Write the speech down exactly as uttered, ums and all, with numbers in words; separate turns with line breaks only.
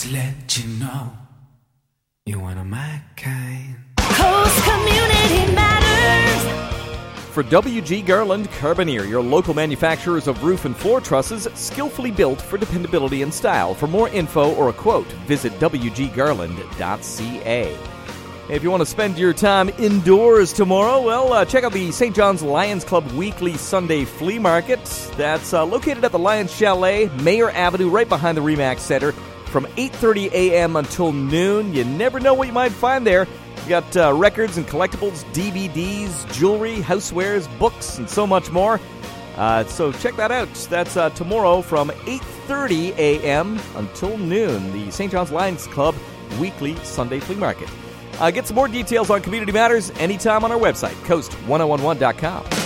Just let you know you're one of my kind.
Coast Community Matters.
For W G. Garland Carboneer, your local manufacturers of roof and floor trusses, skillfully built for dependability and style. For more info or a quote, visit w g garland dot c a. If you want to spend your time indoors tomorrow, well, uh, check out the Saint John's Lions Club weekly Sunday flea market. That's uh, located at the Lions Chalet, Mayor Avenue, right behind the Remax Center, from eight thirty a.m. until noon. You never know what you might find there. You got uh, records and collectibles, D V Ds, jewelry, housewares, books, and so much more. Uh, so check that out. That's uh, tomorrow from eight thirty a.m. until noon, the Saint John's Lions Club weekly Sunday flea market. Uh, get some more details on Community Matters anytime on our website, coast ten eleven dot com.